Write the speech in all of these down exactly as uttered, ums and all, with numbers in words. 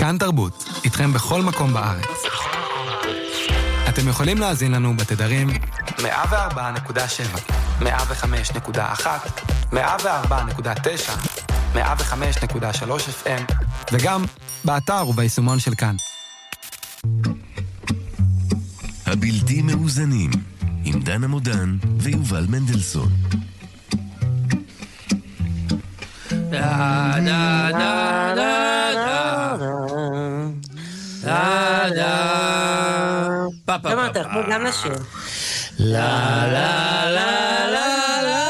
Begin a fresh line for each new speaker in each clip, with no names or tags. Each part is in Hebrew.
כאן תרבות, איתכם בכל מקום בארץ. אתם יכולים להאזין לנו בתדרים מאה וארבע נקודה שבע, מאה וחמש נקודה אחת, מאה וארבע נקודה תשע, מאה וחמש נקודה שלוש אף אם, וגם באתר וביישומון של כאן.
הבלתי מאוזנים, עם דנה מודן ויובל מנדלסון.
דה דה דה דה דה דה פה פה
למה אתה יכול גם לשיר?
לה לה לה לה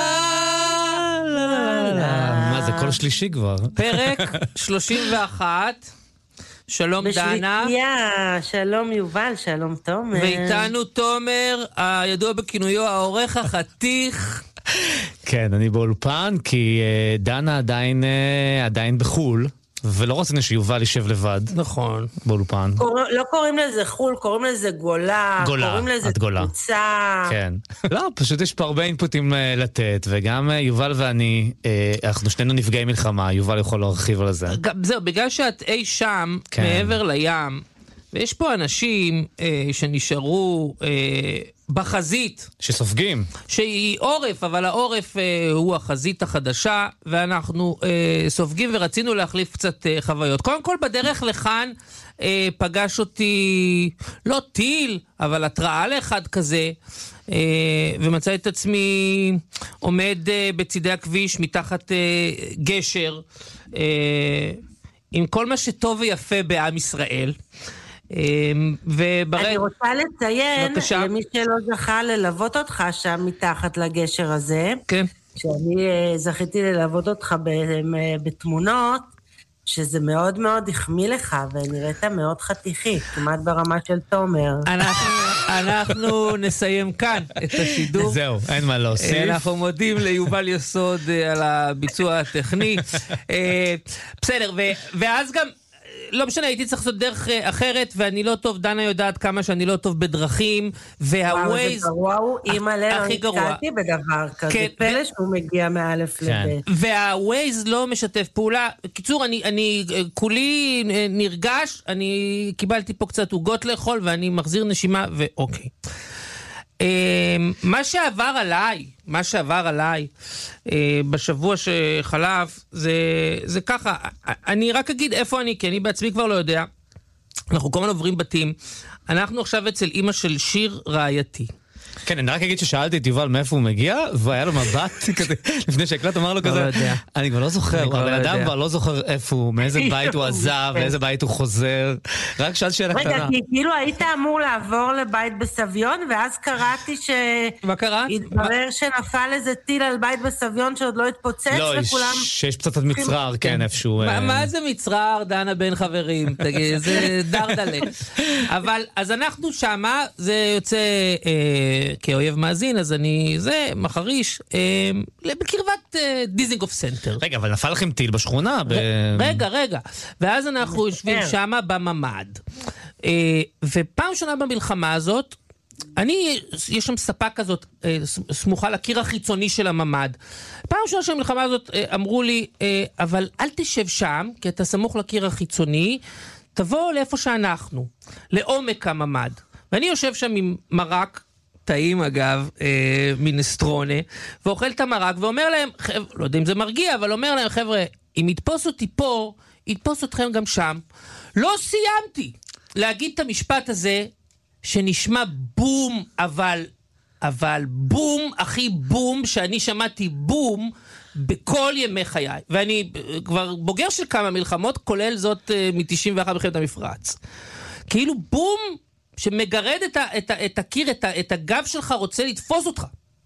לה.
מה זה קול שלישי כבר?
פרק שלושים ואחת. שלום דנה.
בשביתיה, שלום יובל, שלום תומר.
ואיתנו תומר, הידוע בכינויו העורך החתיך.
כן, אני באולפן, כי uh, דנה עדיין, uh, עדיין בחול, ולא רצינו שיובל יישב לבד.
נכון.
באולפן.
קור... לא קוראים לזה חול, קוראים לזה גולה.
גולה,
קוראים לזה
את גולה.
תפוצה.
כן. לא, פשוט יש פה הרבה אינפוטים uh, לתת, וגם uh, יובל ואני, uh, אנחנו שנינו נפגעי מלחמה, יובל יכול להרחיב על זה.
גם, זהו, בגלל שאת אי שם,
כן.
מעבר לים, ויש פה אנשים אה, שנשארו אה, בחזית.
שסופגים.
שהיא עורף, אבל העורף אה, הוא החזית החדשה, ואנחנו אה, סופגים ורצינו להחליף קצת אה, חוויות. קודם כל, בדרך לכאן אה, פגש אותי, לא טיל, אבל התראה לאחד כזה, אה, ומצא את עצמי עומד אה, בצידי הכביש, מתחת אה, גשר, אה, עם כל מה שטוב ויפה בעם ישראל. וברד...
אני רוצה לציין,
בבקשה.
למי שלא זכה ללוות אותך שם מתחת לגשר הזה,
כן.
שאני זכיתי ללוות אותך בתמונות, שזה מאוד מאוד החמיא לך, ונראית מאוד חתיכי, כמעט ברמה של תומר.
אנחנו, אנחנו נסיים כאן את השידור.
זהו, אין מה להוסיף.
אנחנו מודים ליובל יסוד על הביצוע הטכני. בסדר, ואז גם... לא משנה, הייתי צריך לעשות דרך אחרת, ואני לא טוב, דנה יודעת כמה שאני לא טוב בדרכים, והווייז...
וואו, זה גרוע, הוא אימא לא נתקלתי בדבר כזה,
כן,
פלא שהוא מגיע מאלף
כן.
לבית.
והווייז לא משתף פעולה. קיצור, אני, אני כולי נרגש, אני קיבלתי פה קצת עוגות לאכול, ואני מחזיר נשימה, ואוקיי. מה שעבר עליי, מה שעבר עליי בשבוע שחלף, זה, זה ככה, אני רק אגיד איפה אני, כי אני בעצמי כבר לא יודע, אנחנו כל הזמן עוברים בתים, אנחנו עכשיו אצל אמא של שיר רעייתי.
כן, אני רק אגיד ששאלתי את יובל מאיפה הוא מגיע, והיה לו מבט כזה, לפני שהקלט אמר לו כזה, אני כבר לא זוכר, הבן אדם כבר לא זוכר איפה הוא, מאיזה בית הוא עזב, מאיזה בית הוא חוזר, רק שאלת שאלה קטנה.
רגע, כי כאילו היית אמור לעבור לבית בסביון, ואז קראתי ש...
מה קרה?
התברר שנפל איזה טיל על בית בסביון שעוד לא התפוצץ, וכולם...
לא, שיש פצצת מצרר, כן, איפשהו...
מה זה מצרר, דנה בין חברים? תגיד, זה דרדלה. אבל, אז אנחנו שמה, זה יוצא... כאויב מאזין, אז אני, זה, מחריש, אה, בקרבת אה, דיזינגוף סנטר.
רגע, אבל נפל לכם טיל בשכונה? ב...
רגע, רגע. ואז אנחנו יושבים שמה בממד. אה, ופעם שונה במלחמה הזאת, אני, יש שם ספה כזאת, אה, סמוכה לקיר החיצוני של הממד. פעם שונה של המלחמה הזאת, אה, אמרו לי, אה, אבל אל תשב שם, כי אתה סמוך לקיר החיצוני, תבוא לאיפה שאנחנו, לעומק הממד. ואני יושב שם עם מרק, טעים אגב, אה, מינסטרונה, ואוכל את המרק, ואומר להם, חבר'ה, לא יודע אם זה מרגיע, אבל אומר להם, חבר'ה, אם יתפוס אותי פה, יתפוס אתכם גם שם. לא סיימתי להגיד את המשפט הזה, שנשמע בום, אבל, אבל בום, הכי בום, שאני שמעתי בום, בכל ימי חיי. ואני כבר בוגר של כמה מלחמות, כולל זאת אה, מ-תשעים ואחת מלחמת המפרץ. כאילו בום, שמגרד את, ה, את, ה, את הקיר, את, ה, את הגב שלך, רוצה לתפוס אותך.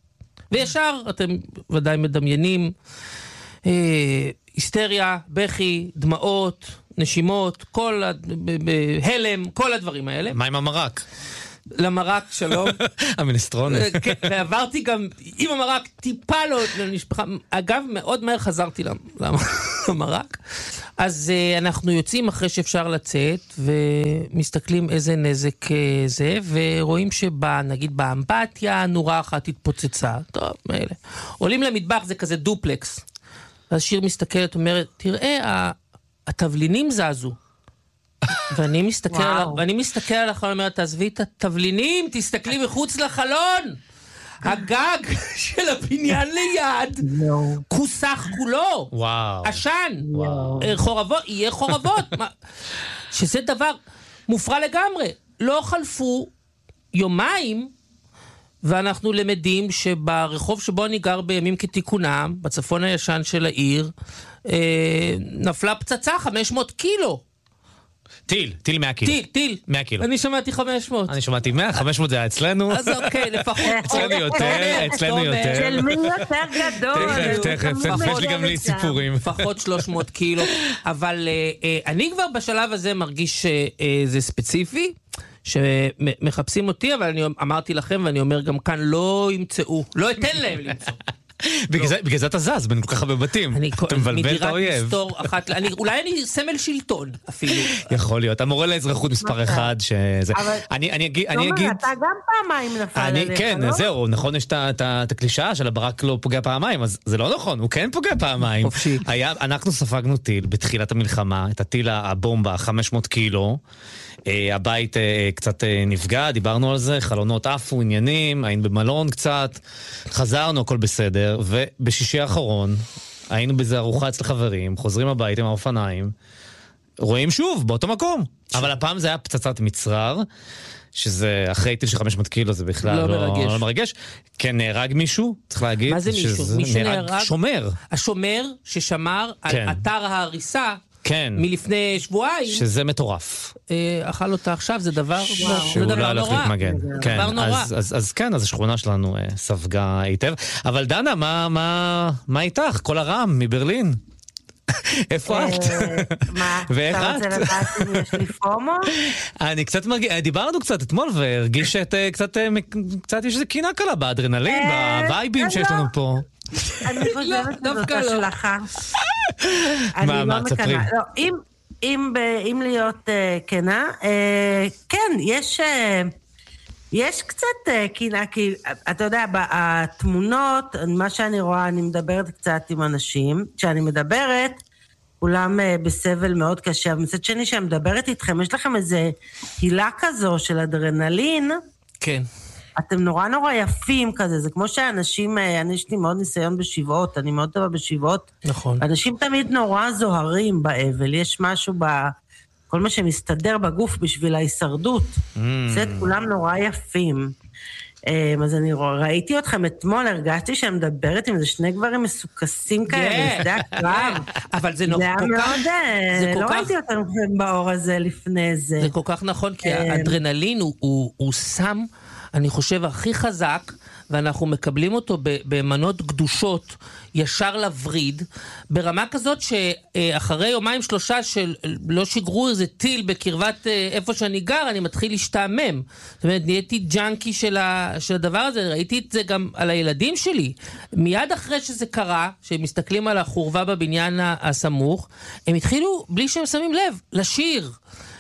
וישר, אתם ודאי מדמיינים, אה, היסטריה, בכי, דמעות, נשימות, כל, הלם, כל הדברים האלה.
מה עם המרק?
למרק, שלום.
המינסטרונה.
כן, ועברתי גם עם המרק, טיפה לו למשפחה. אגב, מאוד מהר חזרתי למרק. אז אנחנו יוצאים אחרי שאפשר לצאת, ומסתכלים איזה נזק זה, ורואים שבה, נגיד, באמבטיה, נורה אחת התפוצצה. טוב, מאלה. עולים למטבח, זה כזה דופלקס. אז שיר מסתכלת, אומרת, תראה, התבלינים זזו. ואני מסתכל על, ואני מסתכל על החלון, אומרת, תעזבי את התבלינים, תסתכלי מחוץ לחלון. הגג של הבניין ליד, כוסח כולו.
וואו.
עשן. חורבות, יהיה חורבות. שזה דבר מופרע לגמרי. לא חלפו יומיים, ואנחנו למדים שברחוב שבו אני גר בימים כתיקונם, בצפון הישן של העיר, אה, נפלה פצצה חמש מאות קילו.
טיל, טיל מאה קילו.
טיל, טיל.
מאה קילו.
אני שמעתי חמש מאות.
אני שמעתי מאה, חמש מאות זה היה אצלנו.
אז אוקיי, לפחות.
אצלנו יותר, אצלנו יותר.
של מי יותר גדול.
תכף, תכף, תכף, יש לי גם לי סיפורים.
לפחות שלוש מאות קילו. אבל אני כבר בשלב הזה מרגיש שזה ספציפי, שמחפשים אותי, אבל אני אמרתי לכם, ואני אומר גם כאן, לא ימצאו, לא אתן להם למצוא.
בגלל זה אתה זז בין כל כך הרבה בתים. אתה מבלבל את האויב.
אולי אני סמל שלטון אפילו.
יכול להיות. המורה לאזרחות מספר אחד שזה... אני אגיד...
אתה גם פעמיים נפל עליך, לא?
כן, זהו. נכון, יש את הקלישאה של הברק לא פוגע פעמיים, אז זה לא נכון, הוא כן פוגע פעמיים. אנחנו ספגנו טיל בתחילת המלחמה, את הטיל הבומבה, חמש מאות קילו. הבית קצת נפגע, דיברנו על זה, חלונות עפו, עניינים, היינו במלון קצת, חזרנו, הכל בסדר, ובשישי האחרון היינו בזה ארוחה אצל חברים, חוזרים הבית עם האופניים, רואים שוב, באותו מקום. אבל הפעם זה היה פצצת מצרר, שזה אחרי טיל של חמש מאות קילו, זה בכלל לא, לא, מרגש. לא מרגש. כן, נהרג מישהו, צריך להגיד.
מה זה מישהו? מישהו נהרג?
נהרג שומר.
השומר ששמר כן. על אתר ההריסה, כן. מלפני שבועיים.
שזה מטורף.
אכל אותה עכשיו, זה דבר,
שהוא לא הולך להתמגן. כן,
דבר נורא.
אז, אז, אז כן, אז השכונה שלנו אה, ספגה היטב. אבל דנה, מה, מה, מה איתך? כל הרם מברלין? איפה את?
מה?
ואיך את?
אתה רוצה לדעת אם יש לי פומו?
אני קצת מרגיש, דיברנו קצת אתמול והרגיש קצת, קצת יש איזה קינה קלה באדרנלין, בווייבים שיש לנו פה.
אני חושבת שזאת השלכה.
מה, מה, תספרי?
אם להיות כנה, כן, יש קצת קינה, כי אתה יודע, התמונות, מה שאני רואה, אני מדברת קצת עם אנשים, כשאני מדברת, כולם בסבל מאוד קשה, ומצד שני שאני מדברת איתכם, יש לכם איזה הילה כזו של אדרנלין,
כן.
אתם נורא נורא יפים כזה, זה כמו שאנשים, אני יש לי מאוד ניסיון בשבעות, אני מאוד טובה בשבעות.
נכון.
אנשים תמיד נורא זוהרים באבל, יש משהו בכל מה שמסתדר בגוף בשביל ההישרדות. Mm. זה כולם נורא יפים. אז אני ראיתי אתכם אתמול, הרגשתי שאני מדברת עם איזה שני גברים מסוכסים כאלה, בשדה הקרב.
אבל זה נורא
כל כך... לא ראיתי אותם באור הזה לפני זה.
זה כל כך נכון, כי האדרנלין הוא שם... אני חושב הכי חזק, ואנחנו מקבלים אותו במנות קדושות, ישר לבריד, ברמה כזאת שאחרי יומיים שלושה של לא שיגרו איזה טיל בקרבת איפה שאני גר, אני מתחיל להשתעמם. זאת אומרת, נהייתי ג'אנקי של, ה, של הדבר הזה, ראיתי את זה גם על הילדים שלי. מיד אחרי שזה קרה, שהם מסתכלים על החורבה בבניין הסמוך, הם התחילו, בלי שהם שמים לב, לשיר,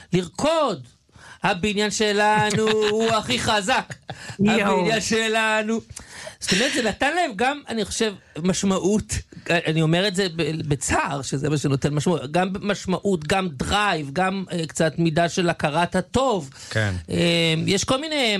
לרקוד. הבניין שלנו הוא הכי חזק. הבניין שלנו. זאת אומרת, זה נתן להם גם, אני חושב, משמעות, אני אומר את זה בצער, שזה מה שנותן משמעות, גם משמעות, גם דרייב, גם קצת מידה של הכרת הטוב.
כן.
יש כל מיני...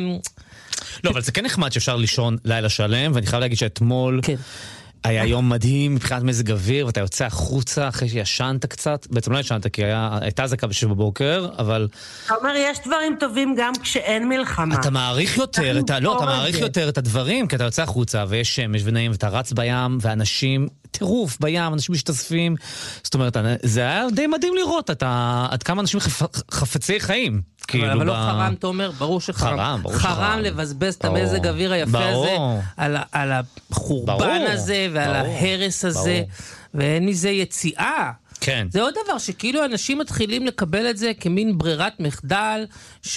לא, אבל זה כן נחמד שאפשר לישון לילה שלם, ואני חייב להגיד שאתמול... כן. היה יום מדהים מבחינת מזג אוויר, ואתה יוצא החוצה אחרי שישנת קצת, בעצם לא ישנת כי היה, הייתה זקה בשב בבוקר, אבל...
אתה אומר, יש דברים טובים גם כשאין מלחמה.
אתה מעריך יותר, אתה, לא, אתה מעריך יותר את הדברים, כי אתה יוצא החוצה, ויש שמש ונעים, ואתה רץ בים, ואנשים, טירוף בים, אנשים משתספים, זאת אומרת, זה היה די מדהים לראות, אתה, עד כמה אנשים חפ, חפצי חיים.
אבל, אבל לא חרם, אתה אומר, ברור שחרם.
חרם, ברור
חרם.
שחרם.
חרם לבזבז את המזג האוויר היפה הזה, על, על החורבן ברור, הזה, ועל ברור, ההרס הזה, ברור. ואין מזה יציאה.
כן.
זה עוד דבר שכאילו אנשים מתחילים לקבל את זה כמין ברירת מחדל, ש...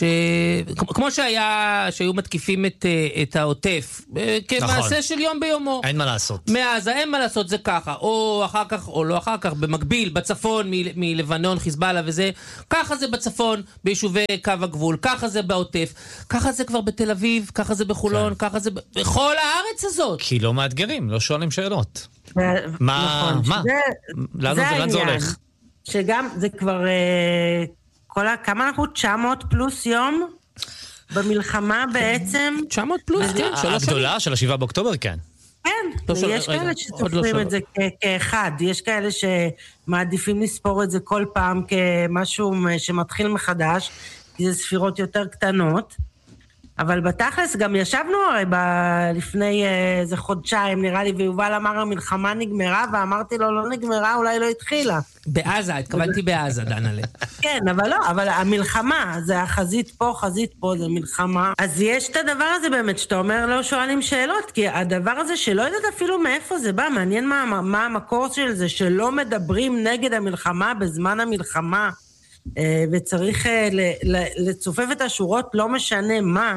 כמו שהיה, שהיו מתקיפים את, את העוטף, כמעשה נכון. של יום ביומו.
אין מה לעשות.
מאז, אין מה לעשות, זה ככה, או אחר כך, או לא אחר כך, במקביל, בצפון, מ- מלבנון, חיזבאללה וזה, ככה זה בצפון, ביישובי קו הגבול, ככה זה בעוטף, ככה זה כבר בתל אביב, ככה זה בחולון, כן. ככה זה בכל הארץ הזאת.
כי לא מאתגרים, לא שואלים שאלות. מה, מה? לאן זה הולך?
שגם זה כבר כל ה... כמה אנחנו? תשע מאות פלוס יום במלחמה בעצם?
תשע מאות פלוס, כן, שלוש שנים.
הגדולה של השבעה באוקטובר, כן.
כן, ויש כאלה שסופרים את זה כאחד, יש כאלה שמעדיפים לספור את זה כל פעם כמשהו שמתחיל מחדש, כי זה ספירות יותר קטנות, אבל בתכלס גם ישבנו הרי ב- לפני איזה חודשיים, נראה לי, ויובל אמר המלחמה נגמרה, ואמרתי לו לא נגמרה, אולי לא התחילה.
בעזה, התכוונתי בעזה, דנה'לה.
כן, אבל לא, אבל המלחמה, זה החזית פה, חזית פה, זה מלחמה. אז יש את הדבר הזה באמת, שאתה אומר לא שואלים שאלות, כי הדבר הזה שלא יודעת אפילו מאיפה זה בא, מעניין מה, מה המקור של זה, שלא מדברים נגד המלחמה בזמן המלחמה, וצריך לצופף את השורות לא משנה מה,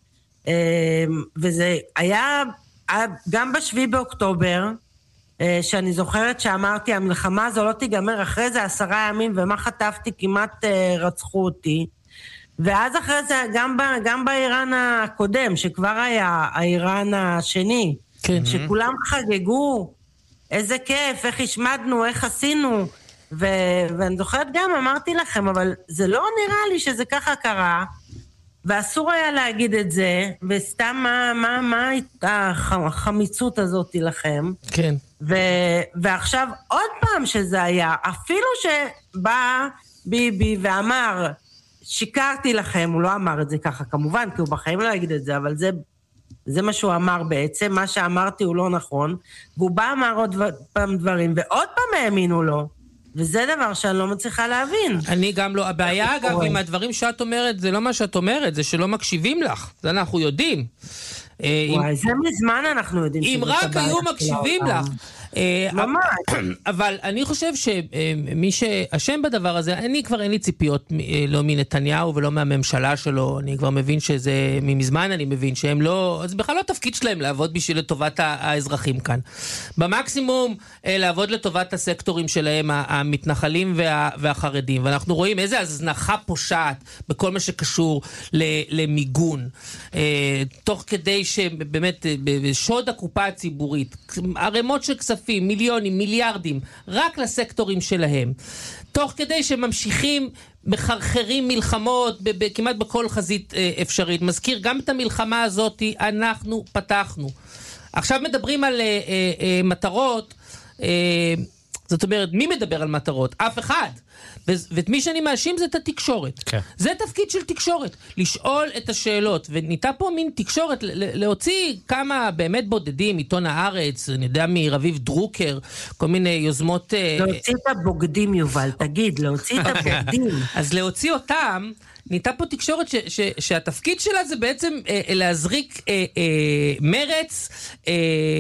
וזה היה גם בשביעי באוקטובר, שאני זוכרת שאמרתי, המלחמה הזו לא תיגמר, אחרי זה עשרה ימים, ומה חטפתי, כמעט רצחו אותי, ואז אחרי זה גם, גם באיראן הקודם, שכבר היה האיראן השני, כן. שכולם חגגו, איזה כיף, איך השמדנו, איך עשינו, ו... ואני זוכרת גם, אמרתי לכם, אבל זה לא נראה לי שזה ככה קרה, ואסור היה להגיד את זה, וסתם מה, מה, מה החמיצות הזאת לכם.
כן.
ו... ועכשיו עוד פעם שזה היה, אפילו שבא ביבי ואמר, שיקרתי לכם, הוא לא אמר את זה ככה כמובן, כי הוא בחיים לא יגיד את זה, אבל זה, זה מה שהוא אמר בעצם, מה שאמרתי הוא לא נכון, והוא בא אמר עוד פעם דברים, ועוד פעם האמינו לו. וזה דבר שאני לא מצליחה להבין.
אני גם לא, הבעיה אגב עם הדברים שאת אומרת, זה לא מה שאת אומרת, זה שלא מקשיבים לך, זה אנחנו יודעים.
וואי, זה מזמן אנחנו יודעים.
אם רק היו מקשיבים לך.
ממש.
אבל אני חושב שמי שאשם בדבר הזה, אני כבר אין לי ציפיות לא מנתניהו ולא מהממשלה שלו, אני כבר מבין שזה, ממזמן אני מבין שהם לא, זה בכלל לא תפקיד שלהם לעבוד בשביל לטובת האזרחים כאן. במקסימום לעבוד לטובת הסקטורים שלהם, המתנחלים והחרדים, ואנחנו רואים איזה הזנחה פושעת בכל מה שקשור למיגון, תוך כדי שבאמת בשוד הקופה הציבורית, הרמות של כספים, מיליונים, מיליארדים, רק לסקטורים שלהם. תוך כדי שממשיכים, מחרחרים מלחמות, ב- ב- כמעט בכל חזית אה, אפשרית. מזכיר, גם את המלחמה הזאת אנחנו פתחנו. עכשיו מדברים על אה, אה, אה, מטרות, אה, זאת אומרת, מי מדבר על מטרות? אף אחד. ו- ואת מי שאני מאשים זה את התקשורת. כן. זה תפקיד של תקשורת, לשאול את השאלות, וניתה פה מין תקשורת, ל- להוציא כמה באמת בודדים, עיתון הארץ, אני יודע מרביב דרוקר, כל מיני יוזמות...
להוציא את הבוגדים, יובל, תגיד, להוציא את הבוגדים.
אז להוציא אותם, ניתה פה תקשורת ש- ש- שהתפקיד שלה זה בעצם אה, להזריק אה, אה, מרץ אה,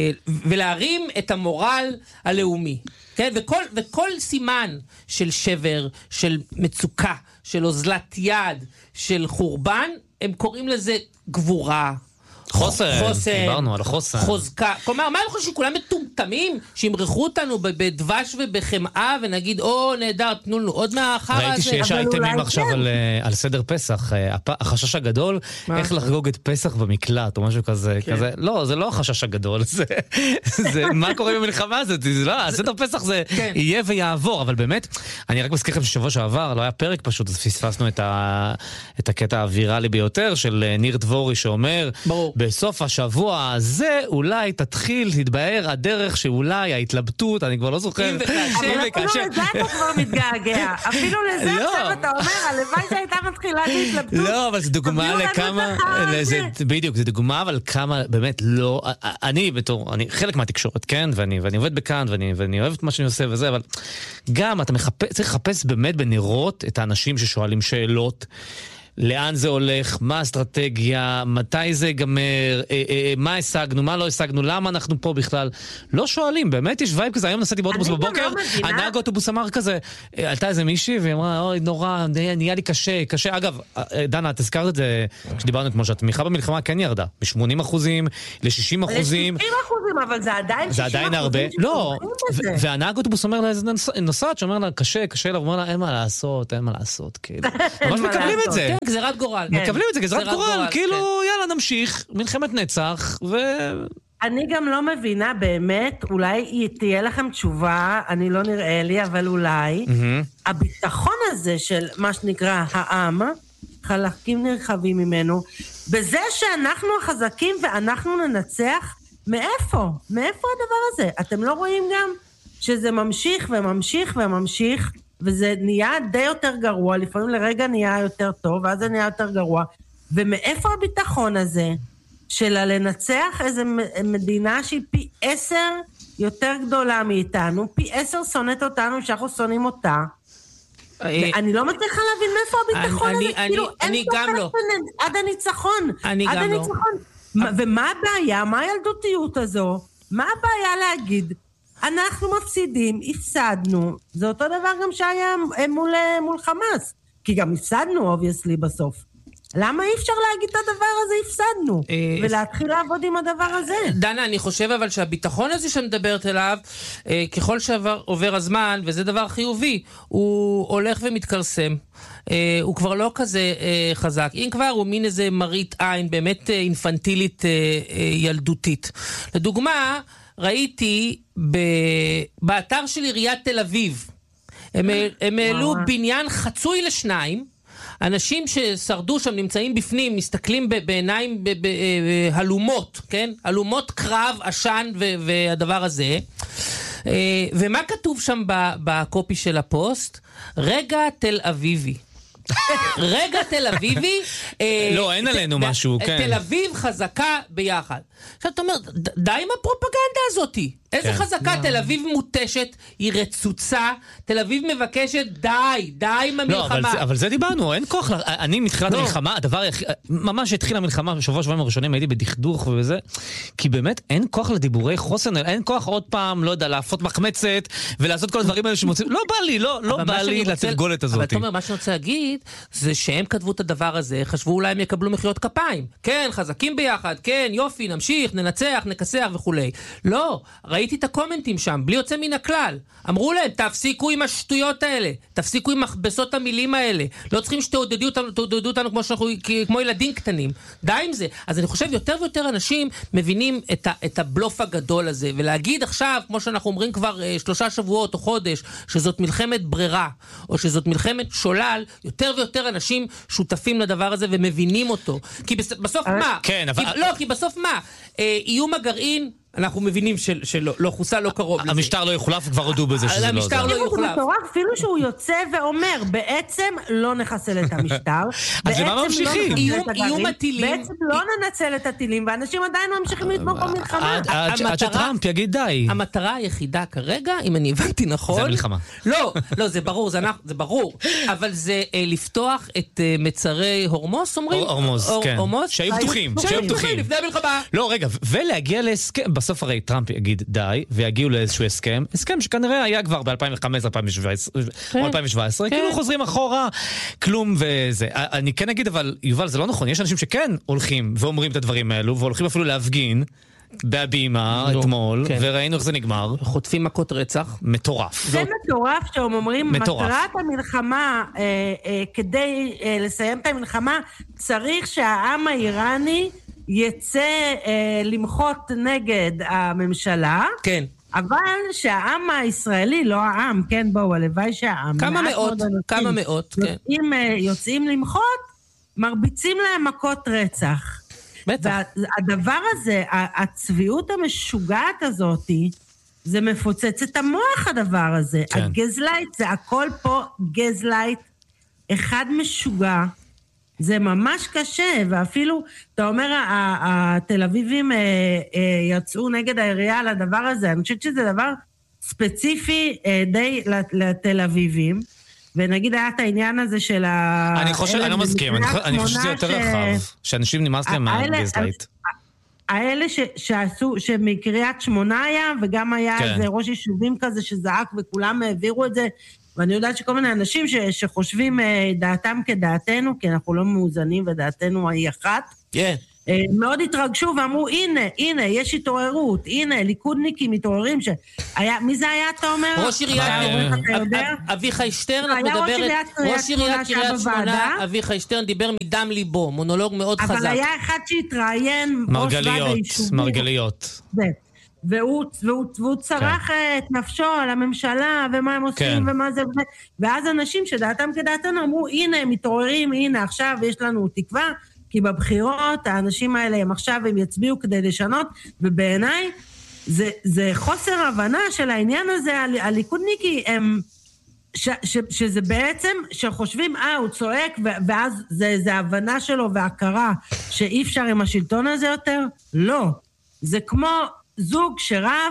ולהרים את המורל הלאומי. כן, וכל, וכל סימן של שבר, של מצוקה, של אוזלת יד, של חורבן, הם קוראים לזה גבורה.
חוסן,
חוסן,
דיברנו על החוסן.
חוזקה. כלומר, מה אנחנו שכולם מטומטמים, שימרחו אותנו בדבש ובחמאה, ונגיד, או נהדר, תנו לנו עוד מהאחר הזה.
ראיתי שיש אייטמים עכשיו
כן.
על, על סדר פסח, החשש הגדול, מה? איך לחגוג את פסח במקלט, או משהו כזה, כן. כזה. לא, זה לא החשש הגדול, זה, זה מה קורה במלחמה הזאת, זה לא, הסדר פסח זה כן. יהיה ויעבור, אבל באמת, אני רק מזכיר לכם ששבוע שעבר, לא היה פרק פשוט, אז פספסנו את, ה, את הקטע הוויראלי ביותר, של ניר דבורי שאומר, ברור. בסוף השבוע הזה אולי תתחיל, תתבהר הדרך שאולי ההתלבטות, אני כבר לא זוכר.
אבל אפילו לזה אתה כבר מתגעגע. אפילו לזה עכשיו אתה אומר, הלוואי שהייתה מתחילה להתלבטות.
לא, אבל זה דוגמה לכמה... בדיוק, זה דוגמה אבל כמה באמת לא... אני בתור, אני חלק מהתקשורת, כן? ואני עובד בכאן, ואני אוהב את מה שאני עושה וזה, אבל גם אתה צריך לחפש באמת בנרות את האנשים ששואלים שאלות, לאן זה הולך, מה האסטרטגיה, מתי זה ייגמר, אה, אה, מה השגנו, מה לא השגנו, למה אנחנו פה בכלל. לא שואלים, באמת יש וייב כזה, היום נסעתי באוטובוס בבוקר, לא הנהג אוטובוס אמר כזה, עלתה איזה מישהי, והיא אמרה, אוי, נורא, נהיה לי קשה, קשה. אגב, דנה, את הזכרת את זה, כשדיברנו כמו שהתמיכה במלחמה כן ירדה, ב-שמונים אחוזים, ל-שישים אחוזים.
ל-שישים אחוזים, אבל זה עדיין
זה עדיין הרבה. לא, והנהג אוטובוס אומר לה, נוסעת, שאומר לה, קשה, קשה לה, אומר לה, אין מה לעשות, אין מה לעשות, כאילו. ממש מקבלים את זה.
גזירת גורל.
מקבלים את זה, גזירת גורל, כאילו, יאללה, נמשיך, מלחמת נצח, ו...
אני גם לא מבינה באמת, אולי תהיה לכם תשובה, אני לא נראה לי, אבל אולי, הביטחון הזה של מה שנקרא העם, חלקים נרחבים ממנו, בזה שאנחנו החזקים ואנחנו ננצח, מאיפה? מאיפה הדבר הזה? אתם לא רואים גם שזה ממשיך וממשיך וממשיך, וזה נהיה די יותר גרוע, לפעמים לרגע נהיה יותר טוב, ואז זה נהיה יותר גרוע, ומאיפה הביטחון הזה? של לנצח איזו מדינה שהיא פי עשר יותר גדולה מאיתנו, פי עשר שונאת אותנו, שאנחנו שונאים אותה, ואני לא מצליחה להבין מאיפה הביטחון הזה, כאילו אין סופר עד הניצחון, עד הניצחון, ומה הבעיה, מה הילדותיות הזו, מה הבעיה להגיד, אנחנו מפסידים, הפסדנו, זה אותו דבר גם שהיה מול חמאס, כי גם הפסדנו obviously בסוף, למה אי אפשר להגיד את הדבר הזה, הפסדנו, ולהתחיל לעבוד עם הדבר הזה?
דנה, אני חושב אבל שהביטחון הזה שמדברת אליו, ככל שעובר הזמן, וזה דבר חיובי, הוא הולך ומתקרסם. הוא כבר לא כזה חזק. אם כבר, הוא מין איזה מראית עין, באמת אינפנטילית ילדותית. לדוגמה, ראיתי באתר של עיריית תל אביב, הם העלו בניין חצוי לשניים, אנשים ששרדו שם נמצאים בפנים, מסתכלים בעיניים הלומות, כן? הלומות קרב, עשן והדבר הזה. ומה כתוב שם בקופי של הפוסט? רגע תל אביבי. רגע תל אביבי.
לא, אין עלינו משהו, כן.
תל אביב חזקה ביחד. עכשיו אתה אומר, די עם הפרופגנדה הזאת. איזה חזקה, תל אביב מוטשת, היא רצוצה, תל אביב מבקשת, די, די עם המלחמה.
לא, אבל זה דיברנו, אין כוח, אני מתחילת המלחמה, הדבר, ממש התחילה המלחמה, בשבוע שבועיים הראשונים הייתי בדכדוך ובזה, כי באמת אין כוח לדיבורי חוסן, אין כוח עוד פעם, לא יודע, להפות מחמצת, ולעשות כל הדברים האלה שמוצאים, לא בא לי, לא, לא בא לי לתרגולת הזאת.
אבל אתה אומר, מה שאני רוצה להגיד, זה שהם כתבו את הדבר הזה, חשבו אולי הם יקבלו מחיאות כפיים. כן, חזקים ביחד, כן, יופי, נמשיך, ננצח, נכסח וכולי. לא, ראיתי את הקומנטים שם, בלי יוצא מן הכלל. אמרו להם, תפסיקו עם השטויות האלה, תפסיקו עם מכבסות המילים האלה. לא צריכים שתעודדו אותנו, תעודדו אותנו כמו, שאנחנו, כמו ילדים קטנים. די עם זה. אז אני חושב, יותר ויותר אנשים מבינים את, ה, את הבלוף הגדול הזה, ולהגיד עכשיו, כמו שאנחנו אומרים כבר אה, שלושה שבועות או חודש, שזאת מלחמת ברירה, או שזאת מלחמת שולל, יותר ויותר אנשים שותפים לדבר הזה ומבינים אותו. כי בסוף מה?
כן, אבל...
כי, לא, כי בסוף מה? אה, איום הגרעין, אנחנו מבינים של, שלא, לא חוסה, לא קרוב לזה.
המשטר לא יוחלף, כבר הודו בזה שזה לא זה.
המשטר לא יוחלף.
אפילו שהוא יוצא ואומר, בעצם לא נחסל את המשטר.
אז למה ממשיכים?
איום הטילים.
בעצם לא ננצל את הטילים, ואנשים עדיין ממשיכים לתמוך במלחמה.
עד שטראמפ יגיד די.
המטרה היחידה כרגע, אם אני הבנתי נכון...
זה המלחמה.
לא, לא, זה ברור, זה ברור. אבל זה לפתוח את מצרי הורמוס, אומרים?
הורמוז, כן. שהיו פתוחים.
שהיו פתוחים לפני המלחמה.
לא, רגע, ולהגיע להסכם, בסוף הרי טראמפ יגיד די, ויגיעו לאיזשהו הסכם, הסכם שכנראה היה כבר ב-אלפיים וחמש עשרה או אלפיים שבע עשרה, כאילו חוזרים אחורה, כלום וזה. אני כן אגיד, אבל יובל, זה לא נכון, יש אנשים שכן הולכים ואומרים את הדברים האלו, והולכים אפילו להפגין, בהבימה אתמול, וראינו איך זה נגמר.
חוטפים מכות רצח.
מטורף.
זה מטורף שאתם אומרים, מטרת המלחמה, כדי לסיים את המלחמה, צריך שהעם האיראני יצא אה, למחות נגד הממשלה,
כן.
אבל שהעם הישראלי, לא העם, כן, בואו, הלוואי שהעם,
כמה מאות, כמה מאות, כן.
יוצאים, אה, יוצאים למחות, מרביצים להם מכות רצח.
בטח.
והדבר הזה, הצביעות המשוגעת הזאת, זה מפוצץ את המוח הדבר הזה. כן. הגזלייט, זה הכל פה גזלייט, אחד משוגע, זה ממש קשה, ואפילו, אתה אומר, התל אביבים יצאו נגד העירייה על הדבר הזה, אני חושבת שזה דבר ספציפי די לתל אביבים, ונגיד היה את העניין הזה של ה...
אני חושב, אני לא מסכים, אני חושב שזה יותר רחב, שאנשים נמאס להם מהגזלייט.
האלה שעשו, שמקריית שמונה היה, וגם היה איזה ראש יישובים כזה שזעק, וכולם העבירו את זה, ואני יודעת שכל מיני אנשים ש, שחושבים דעתם כדעתנו, כי אנחנו לא מאוזנים ודעתנו היא אחת.
כן.
מאוד התרגשו ואמרו, הנה, הנה, יש התעוררות, הנה, ליכודניקים מתעוררים, שהיה, מי זה היה, אתה אומר?
ראש עיריית אביחי שטרן, את מדברת, ראש עיריית קריית שמונה, אביחי שטרן דיבר מדם ליבו, מונולוג מאוד חזק.
אבל היה אחד שהתראיין,
מרגליות, מרגליות.
והוא, והוא, והוא צרח את נפשו על הממשלה, ומה הם עושים, כן. ומה זה, ואז אנשים שדעתם כדעתנו אמרו, הנה, הם מתעוררים, הנה, עכשיו יש לנו תקווה, כי בבחירות, האנשים האלה הם עכשיו, הם יצביעו כדי לשנות, ובעיניי, זה, זה חוסר הבנה של העניין הזה, הליכודניקי, הם, ש, ש, שזה בעצם, שחושבים, אה, הוא צועק, ואז זה, זה הבנה שלו והכרה, שאי אפשר עם השלטון הזה יותר? לא. זה כמו זוג שרב,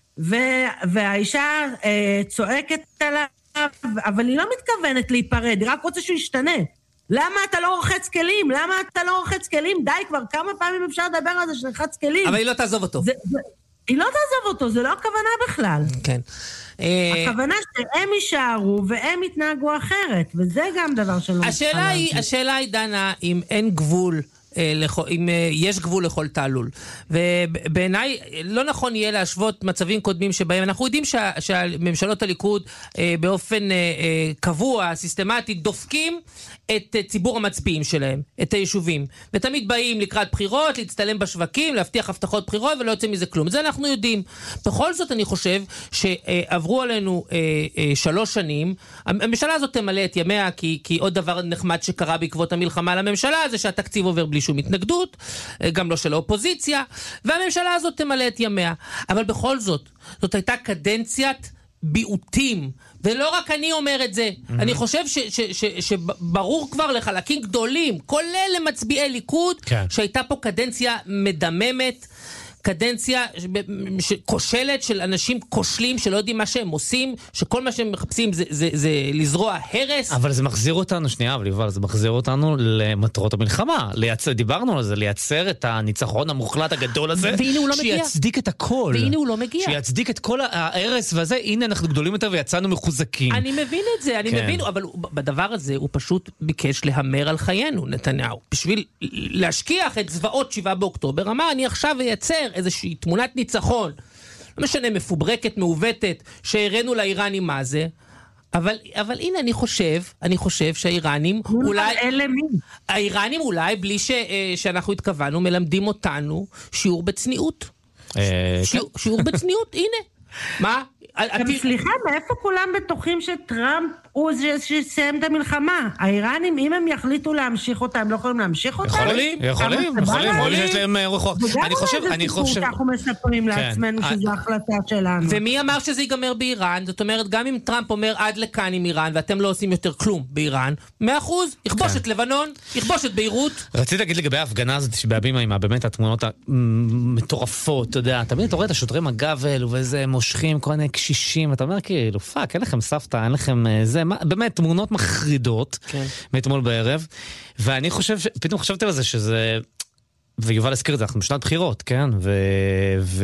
והאישה אה, צועקת עליו, אבל היא לא מתכוונת להיפרד, היא רק רוצה שהוא ישתנה. למה אתה לא רוחץ כלים? למה אתה לא רוחץ כלים? די, כבר כמה פעמים אפשר לדבר על זה שרחץ כלים.
אבל היא לא תעזוב אותו.
זה, זה, היא לא תעזוב אותו, זה לא הכוונה בכלל.
כן.
הכוונה שהם יישארו והם יתנהגו אחרת, וזה גם דבר שלא...
השאלה היא, השאלה היא, דנה, אם אין גבול... אם יש גבול לכל תעלול. ובעיניי לא נכון יהיה להשוות מצבים קודמים שבהם אנחנו יודעים שהממשלות הליכוד באופן קבוע, סיסטמטי, דופקים את ציבור המצביעים שלהם, את היישובים. ותמיד באים לקראת בחירות, להצטלם בשווקים, להבטיח הבטחות בחירות ולא יוצא מזה כלום. זה אנחנו יודעים. בכל זאת אני חושב שעברו עלינו שלוש שנים. הממשלה הזאת תמלא את ימיה, כי, כי עוד דבר נחמד שקרה בעקבות המלחמה לממשלה, זה שהתקציב עובר בלי שום התנגדות, גם לא של האופוזיציה, והממשלה הזאת תמלא את ימיה. אבל בכל זאת, זאת הייתה קדנציית ביעוטים, ולא רק אני אומר את זה, mm-hmm. אני חושב ש, ש, ש, שברור כבר לחלקים גדולים, כולל למצביעי ליכוד, כן. שהייתה פה קדנציה מדממת, קדנציה כושלת של אנשים כושלים שלא יודעים מה שהם עושים, שכל מה שהם מחפשים זה, זה, זה לזרוע הרס.
אבל זה מחזיר אותנו, שנייה, אבל יובל, זה מחזיר אותנו למטרות המלחמה. לייצר, דיברנו על זה, לייצר את הניצחון המוחלט הגדול הזה,
והנה הוא לא מגיע.
שיצדיק את הכל.
והנה הוא לא מגיע.
שיצדיק את כל ההרס והזה, הנה אנחנו גדולים יותר ויצאנו מחוזקים.
אני מבין את זה, אני כן. מבין, אבל בדבר הזה הוא פשוט ביקש להמר על חיינו, נתניהו. בשביל להשכיח את זוועות שבעה באוקטובר, אמר, אני עכשיו אייצר איזושהי תמונת ניצחון, לא משנה, מפוברקת, מעוותת, שהראינו לאיראנים מה זה, אבל, אבל הנה, אני חושב, אני חושב שהאיראנים אולי, האיראנים אולי, בלי ש, שאנחנו התכוונו, מלמדים אותנו שיעור בצניעות. שיעור, שיעור בצניעות, הנה. מה?
סליחה, מאיפה כולם בטוחים שטראמפ הוא שסיים את המלחמה? האיראנים, אם הם יחליטו להמשיך אותה, הם לא יכולים להמשיך אותה?
יכולים, יכולים, יכולים, יכולים, יש להם רוחו. אני חושב, אני חושב...
אנחנו מספרים לעצמנו שזו החלטה שלנו.
ומי אמר שזה ייגמר באיראן? זאת אומרת, גם אם טראמפ אומר עד לכאן עם איראן, ואתם לא עושים יותר כלום באיראן, מאה אחוז, יכבוש את לבנון, יכבוש את ביירות.
רציתי להגיד לגבי ההפגנה הזאת שבהבימה, באמת התמונות המטורפות, אתה יודע, תמיד אתה רואה את השוטרי מג"ב האלו, ואיזה מושכים, כל מיני קשישים, אתה אומר כאילו, פאק, אין לכם סבתא, אין לכם זה, באמת, תמונות מחרידות, כן. מאתמול בערב, ואני חושב, פתאום חשבתי על זה שזה, ויובל הזכיר את זה, אנחנו בשנת בחירות, כן, ו... ו...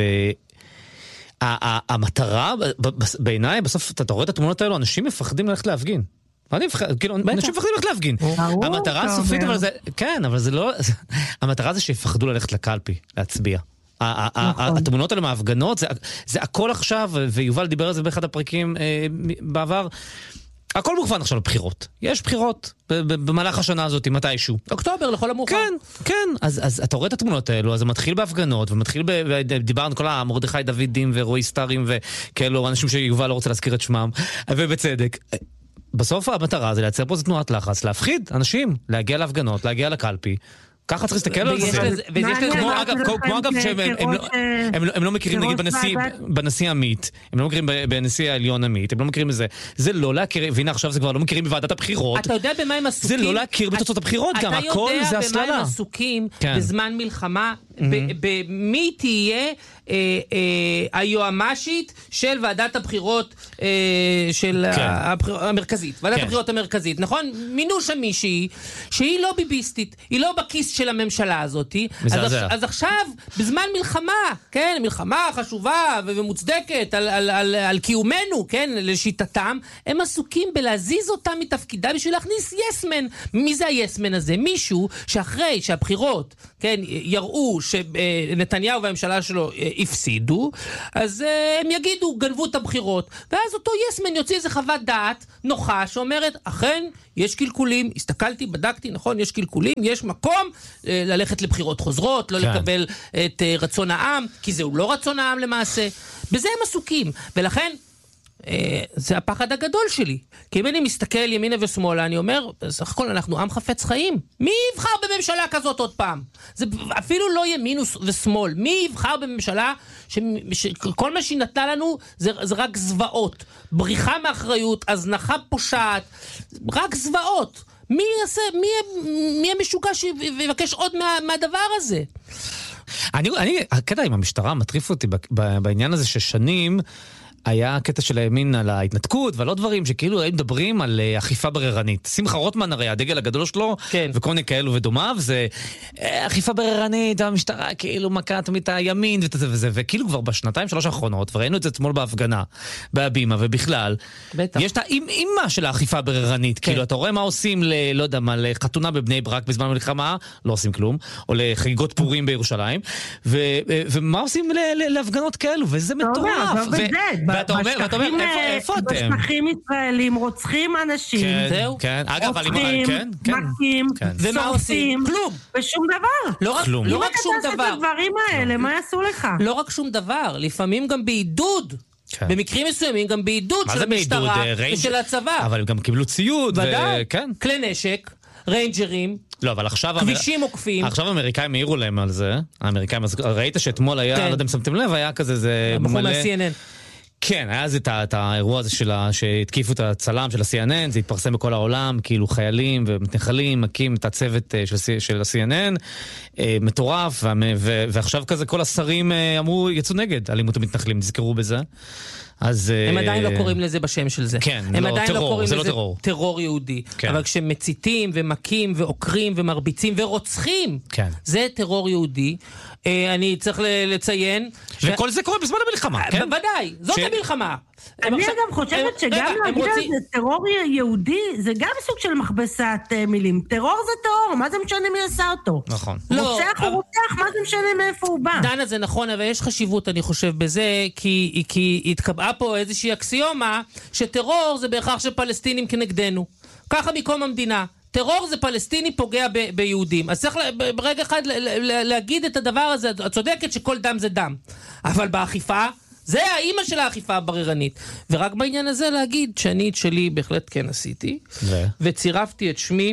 המטרה, בעיניי, בסוף אתה רואה את התמונות האלו, אנשים מפחדים ללכת להפגין. אנשים מפחדים ללכת להפגין. המטרה הסופית, אבל זה, כן, אבל זה לא, המטרה זה שיפחדו ללכת לקלפי, להצביע. התמונות האלה מההפגנות, זה הכל עכשיו, ויובל דיבר על זה באחד הפרקים בעבר, הכל מוכוון עכשיו לבחירות. יש בחירות במהלך השנה הזאת, מתישהו.
אוקטובר, לכל המאוחר.
כן, כן. אז, אז אתה רואה את התמונות האלו, אז זה מתחיל בהפגנות, ומתחיל, ב... דיברנו כל המרדכי דוידים ורועי סטארים וכאלו, אנשים שיובל לא רוצה להזכיר את שמם, ובצדק. בסוף המטרה זה לייצר פה תנועת לחץ, להפחיד אנשים, להגיע להפגנות, להגיע לקלפי. ככה צריך להסתכל על זה. כמו אגב שהם לא מכירים נגיד בנשיא עמית, הם לא מכירים בנשיא העליון עמית, הם לא מכירים בזה. זה לא להכיר, והנה עכשיו זה כבר לא מכירים בוועדת הבחירות.
אתה יודע במה הם עסוקים?
זה לא להכיר בתוצאות הבחירות, גם הכל זה הסללה. אתה יודע במה הם עסוקים בזמן מלחמה, במי תהיה היועמשית של ועדת הבחירות של המרכזית, ועדת הבחירות המרכזית, נכון? מינו שם מישהי שהיא לא ביביסטית, היא לא בכיס
של הממשלה הזאת.
מזעזע.
אז, אז עכשיו, בזמן מלחמה, כן, מלחמה חשובה ומוצדקת על, על, על, על קיומנו, כן, לשיטתם, הם עסוקים בלהזיז אותם מתפקידה בשביל להכניס יסמן. מי זה היסמן הזה? מישהו שאחרי שהבחירות, כן, יראו שנתניהו והממשלה שלו הפסידו, אז הם יגידו, גנבו את הבחירות, ואז אותו יסמן יוציא איזה חוות דעת נוחה שאומרת, אכן, יש קלקולים, הסתכלתי, בדקתי, נכון, יש קלקולים, יש מקום אה, ללכת לבחירות חוזרות, לא כן. לקבל את אה, רצון העם, כי זהו לא רצון העם למעשה. בזה הם עסוקים, ולכן אה, זה הפחד הגדול שלי. כי אם אני מסתכל ימינה ושמאלה, אני אומר, בסך הכל אנחנו עם חפץ חיים. מי יבחר בממשלה כזאת עוד פעם? זה אפילו לא ימין ושמאל. מי יבחר בממשלה ש, שכל מה שהיא נתנה לנו זה, זה רק זוועות. בריחה מאחריות, הזנחה פושעת, רק זוועות. מי יעשה, מי, מי המשוגע שיבקש עוד מה, מהדבר הזה?
אני, אני, הקטע עם המשטרה מטריף אותי בעניין הזה ששנים היה קטע של הימין על ההתנתקות ועל עוד דברים שכאילו היו מדברים על אכיפה בררנית. שמחה רוטמן הרי הדגל הגדול שלו, כן. וכל מיני כאלו ודומיו, זה אכיפה בררנית, המשטרה כאילו מכה תמיד את הימין וזה וזה, וכאילו כבר בשנתיים שלוש האחרונות, וראינו את זה אתמול בהפגנה, בהבימה ובכלל, בטח. יש את האימא של האכיפה בררנית, כן. כאילו אתה רואה מה עושים, ל, לא יודע מה, לחתונה בבני ברק בזמן מלחמה, לא עושים כלום, או לחגיגות פורים בירושלים, ו, ו, ומה עושים ל, ל, להפגנות כאלו, וזה מטורף. ואתה אומר, ואתה אומר, איפה אתם?
בשטחים ישראלים רוצחים אנשים,
זהו.
רוצחים, מכים,
ומה עושים? כלום.
ושום דבר.
לא רק שום דבר.
אם אתה תעשה את הדברים האלה, מה יעשו לך?
לא רק שום דבר, לפעמים גם בעידוד. במקרים מסוימים גם בעידוד של המשטרה ושל הצבא.
אבל הם גם קיבלו ציוד.
ודאי, כלי נשק, ריינג'רים.
לא, אבל עכשיו...
כבישים עוקפים.
עכשיו האמריקאים העירו להם על זה. האמריקאים, ראית שאתמול היה, לא יודע אם שמתם לב, היה כזה, זה
בחור מה-סי אן אן.
כן, היה זה את האירוע הזה שהתקיפו את הצלם של ה-סי אן אן, זה התפרסם בכל העולם, כאילו חיילים ומתנחלים מקים את הצוות של ה-סי אן אן, מטורף, ועכשיו כזה כל השרים אמרו, יצאו נגד אלימות המתנחלים, נזכרו בזה. אז
הם עדיין לא קוראים לזה בשם של זה.
כן,
הם
לא,
עדיין
טרור,
לא קוראים
זה
לזה
לא טרור.
טרור יהודי.
כן.
אבל כשמציתים ומכים ועוקרים ומרביצים ורוצחים,
כן.
זה טרור יהודי. אני צריך לציין...
וכל זה קורה בזמן המלחמה, כן?
בוודאי, זאת המלחמה.
אני אגב חושבת שגם להגיד על זה טרור יהודי, זה גם סוג של מכבסת מילים. טרור זה טרור, מה זה משנה מי עשה אותו?
נכון.
רוצח הוא רוצח, מה זה משנה מאיפה הוא בא?
דנה, זה נכון, אבל יש חשיבות, אני חושב, בזה, כי התקבעה פה איזושהי אקסיומה, שטרור זה בהכרח שפלסטינים כנגדנו. ככה מקום המדינה. טרור זה פלסטיני פוגע ב- ביהודים. אז צריך ברגע אחד ל- ל- להגיד את הדבר הזה, את צודקת שכל דם זה דם. אבל באכיפה, זה האימא של האכיפה הבררנית. ורק בעניין הזה להגיד שאני את שלי בהחלט כן עשיתי, ו... וצירפתי את שמי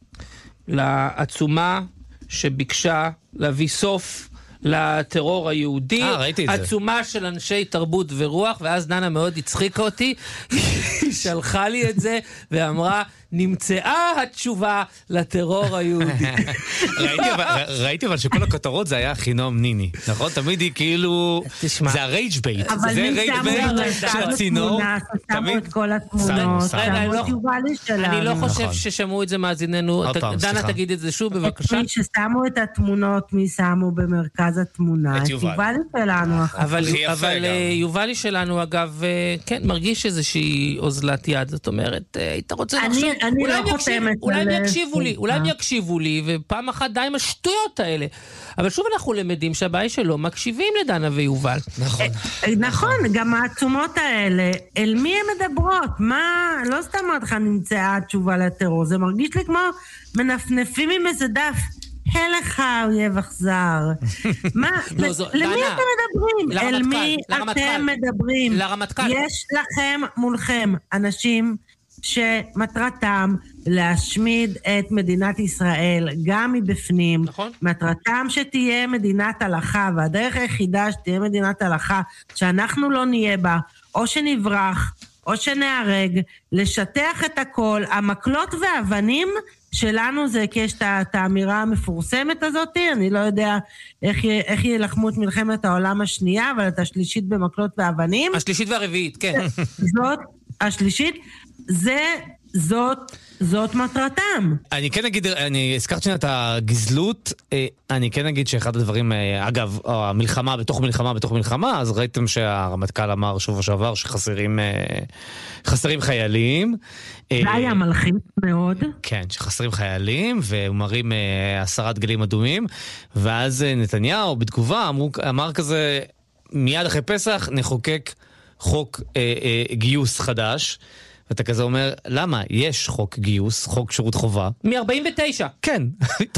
לעצומה שביקשה להביא סוף לטרור היהודי, עצומה של אנשי תרבות ורוח, ואז דנה מאוד הצחיקה אותי, היא שלחה לי את זה ואמרה, נמצאה התשובה לטרור היהודי.
ראיתי אבל שכל הכותרות זה היה חינום ניני, נכון? תמיד היא כאילו, זה הרייג' בייט, זה רייג' בייט של הצינור.
שמו את כל התמונות, שמו את יובלי שלנו.
אני לא חושב ששמעו את זה מאזיננו, דנה תגיד את זה שוב בבקשה.
מי ששמו את התמונות, מי שמו במרכז התמונה, את יובלי שלנו.
אבל יובלי שלנו אגב, כן, מרגיש איזושהי אוזלת יד, זאת אומרת, היית רוצה לחשוב
אני לא חותמת.
אולי הם יקשיבו לי, אולי הם יקשיבו לי, ופעם אחת די עם השטויות האלה. אבל שוב אנחנו למדים שהבעיה שלו מקשיבים לדנה ויובל.
נכון.
נכון, גם העצומות האלה, אל מי הן מדברות? מה, לא סתם אמרת לך נמצאה התשובה לטרור, זה מרגיש לי כמו מנפנפים עם איזה דף. הלך האויב אכזר. מה, למי אתם מדברים? אל מי אתם מדברים?
לרמטכ"ל.
יש לכם מולכם אנשים שמטרתם להשמיד את מדינת ישראל גם מבפנים.
נכון.
מטרתם שתהיה מדינת הלכה, והדרך היחידה שתהיה מדינת הלכה, שאנחנו לא נהיה בה, או שנברח, או שנהרג, לשטח את הכל. המקלות והאבנים שלנו זה כי יש את האמירה המפורסמת הזאת, אני לא יודע איך, איך ילחמו את מלחמת העולם השנייה, אבל את השלישית במקלות ואבנים.
השלישית והרביעית, כן.
זאת השלישית. זה זאת, זאת מטרתם.
אני כן אגיד, אני הזכרת שנה את הגזלות, אני כן אגיד שאחד הדברים, אגב, המלחמה בתוך מלחמה בתוך מלחמה, אז ראיתם שהרמטכ"ל אמר שוב שעבר שחסרים חסרים חיילים.
זה היה מלחיץ מאוד.
כן, שחסרים חיילים, והוא מרים עשרה דגלים אדומים, ואז נתניהו בתגובה אמר, אמר כזה, מיד אחרי פסח נחוקק חוק אה, אה, גיוס חדש, ואתה כזה אומר, למה? יש חוק גיוס, חוק שירות חובה.
מ-ארבעים ותשע.
כן.